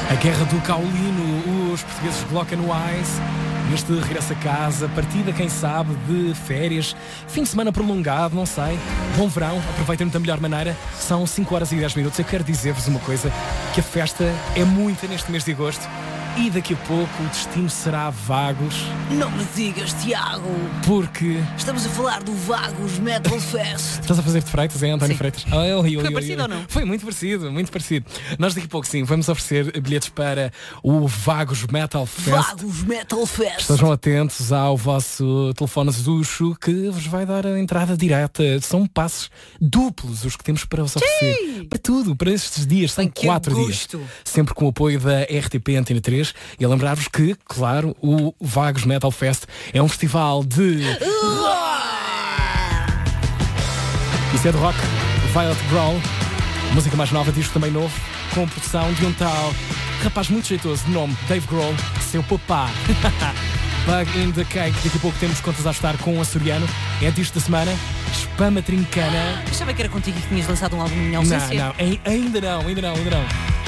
A guerra do caolino, os portugueses colocam no ice. Neste regresso a casa, partida, quem sabe, de férias, fim de semana prolongado, não sei. Bom verão, aproveitem-no da melhor maneira. São 5 horas e 10 minutos. Eu quero dizer-vos uma coisa, que a festa é muita neste mês de agosto. E daqui a pouco o destino será Vagos. Não me digas, Tiago. Porque... estamos a falar do Vagos Metal Fest. Estás a fazer de Freitas, é, António? Sim. Freitas? Foi parecido ou não? Foi muito parecido, muito parecido. Nós daqui a pouco, sim, vamos oferecer bilhetes para o Vagos Metal Fest. Vagos Metal Fest. Estejam atentos ao vosso telefone azuxo que vos vai dar a entrada direta. São passos duplos os que temos para vos oferecer. Sim. Para tudo, para estes dias. São 4 dias. Sempre com o apoio da RTP Antena 3. E a lembrar-vos que, claro, o Vagos Metal Fest é um festival de... Isso é de rock. Violet Growl. Música mais nova, disco também novo. Com produção de um tal rapaz muito jeitoso de nome Dave Grohl, seu papá. Bug in the Cake. Daqui a pouco temos contas a ajustar com o açoriano. É disco da semana. Espama Trincana. Achava que era contigo que tinhas lançado um álbum em ausência. Não, ainda não.